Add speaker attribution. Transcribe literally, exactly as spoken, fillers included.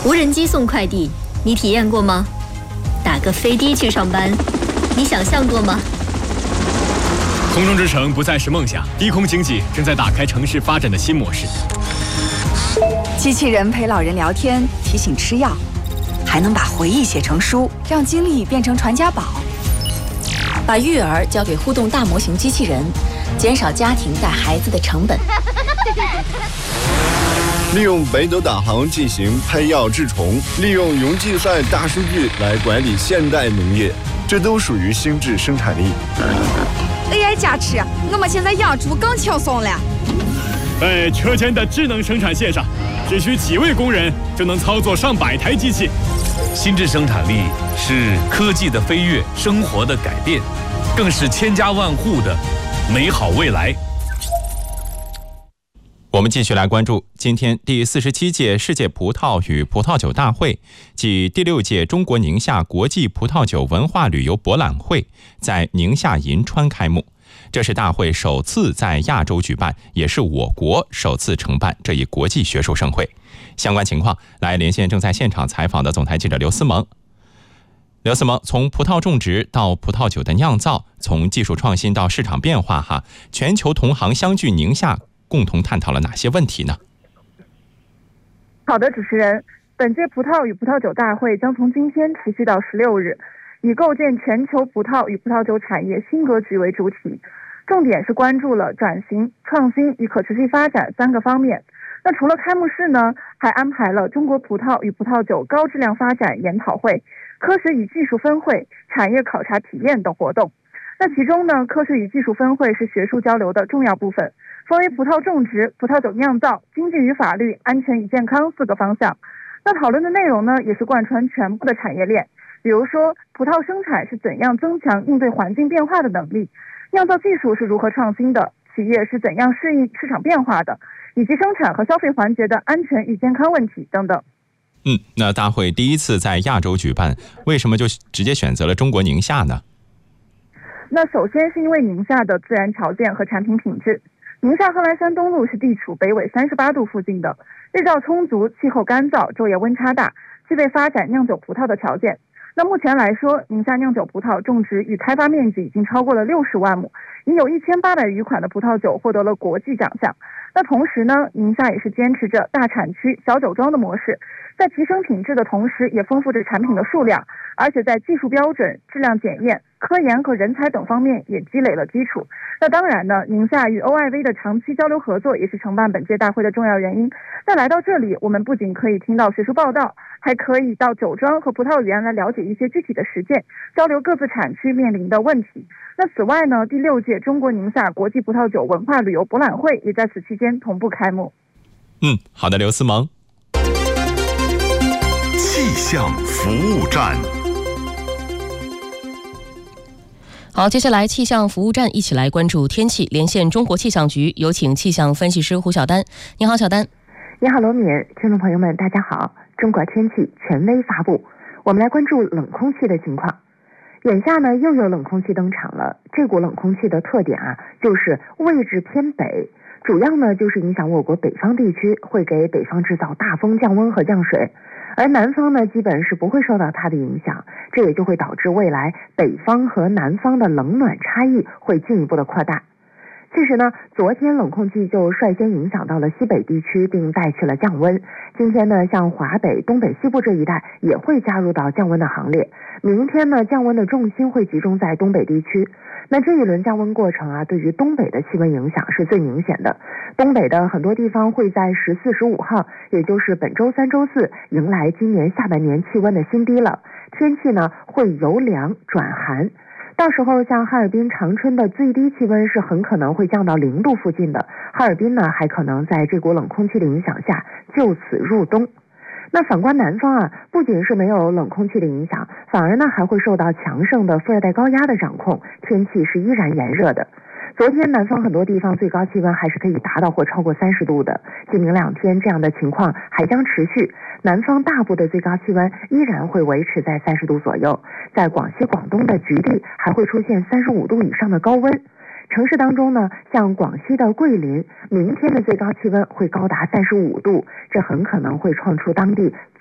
Speaker 1: 无人机送快递，你体验过吗？打个飞的去上班，你想象过吗？
Speaker 2: 空中之城不再是梦想，低空经济正在打开城市发展的新模式。
Speaker 3: 机器人陪老人聊天，提醒吃药，还能把回忆写成书，让经历变成传家宝。把育儿交给互动大模型机器人，减少家庭带孩子的成本。
Speaker 4: 利用北斗导航进行拍药治虫，利用云计算大数据来管理现代农业，这都属于心智生产力。
Speaker 5: A I 加持，我们现在养猪更轻松了。
Speaker 2: 在车间的智能生产线上，只需几位工人就能操作上百台机器。
Speaker 6: 心智生产力是科技的飞跃，生活的改变，更是千家万户的美好未来。
Speaker 7: 我们继续来关注今天第四十七届世界葡萄与葡萄酒大会暨第六届中国宁夏国际葡萄酒文化旅游博览会在宁夏银川开幕。这是大会首次在亚洲举办，也是我国首次承办这一国际学术盛会。相关情况来连线正在现场采访的总台记者刘思萌。刘思萌，从葡萄种植到葡萄酒的酿造，从技术创新到市场变化，哈，全球同行相聚宁夏，共同探讨了哪些问题呢？
Speaker 8: 好的，主持人，本届葡萄与葡萄酒大会将从今天持续到十六日，以构建全球葡萄与葡萄酒产业新格局为主体，重点是关注了转型、创新与可持续发展三个方面。那除了开幕式呢，还安排了中国葡萄与葡萄酒高质量发展研讨会、科学与技术分会、产业考察体验等活动。那其中呢，科学与技术分会是学术交流的重要部分，分为葡萄种植、葡萄酒酿造、经济与法律、安全与健康四个方向。那讨论的内容呢，也是贯穿全部的产业链，比如说葡萄生产是怎样增强应对环境变化的能力，酿造技术是如何创新的，企业是怎样适应市场变化的，以及生产和消费环节的安全与健康问题等等。
Speaker 7: 嗯，那大会第一次在亚洲举办，为什么就直接选择了中国宁夏呢？
Speaker 8: 那首先是因为宁夏的自然条件和产品品质。宁夏贺兰山东麓是地处北纬三十八度附近的，日照充足，气候干燥，昼夜温差大，具备发展酿酒葡萄的条件。那目前来说，宁夏酿酒葡萄种植与开发面积已经超过了六十万亩，已有一千八百余款的葡萄酒获得了国际奖项。那同时呢，宁夏也是坚持着大产区小酒庄的模式，在提升品质的同时，也丰富着产品的数量，而且在技术标准、质量检验、科研和人才等方面也积累了基础。那当然呢，宁夏与 O I V 的长期交流合作也是承办本届大会的重要原因。那来到这里，我们不仅可以听到学术报道，还可以到酒庄和葡萄园来了解一些具体的实践，交流各自产区面临的问题。那此外呢，第六届中国宁夏国际葡萄酒文化旅游博览会也在此期间同步开幕。
Speaker 7: 嗯，好的，刘思萌。
Speaker 9: 气象服务站。
Speaker 10: 好，接下来气象服务站一起来关注天气，连线中国气象局，有请气象分析师胡晓丹。你好，小丹。
Speaker 11: 你好，罗敏，听众朋友们，大家好。中国天气权威发布，我们来关注冷空气的情况。眼下呢，又有冷空气登场了。这股冷空气的特点啊，就是位置偏北，主要呢就是影响我国北方地区，会给北方制造大风、降温和降水。而南方呢，基本是不会受到它的影响，这也就会导致未来北方和南方的冷暖差异会进一步的扩大。其实呢，昨天冷空气就率先影响到了西北地区，并带去了降温。今天呢，像华北、东北西部这一带也会加入到降温的行列。明天呢，降温的重心会集中在东北地区。那这一轮降温过程啊，对于东北的气温影响是最明显的。东北的很多地方会在十四、十五号，也就是本周三、周四，迎来今年下半年气温的新低了。天气呢，会由凉转寒。到时候像哈尔滨、长春的最低气温是很可能会降到零度附近的，哈尔滨呢还可能在这股冷空气的影响下就此入冬。那反观南方啊，不仅是没有冷空气的影响，反而呢还会受到强盛的副热带高压的掌控，天气是依然炎热的。昨天南方很多地方最高气温还是可以达到或超过三十度的，今明两天这样的情况还将持续。南方大部的最高气温依然会维持在三十度左右，在广西、广东的局地还会出现三十五度以上的高温。城市当中呢，像广西的桂林，明天的最高气温会高达三十五度，这很可能会创出当地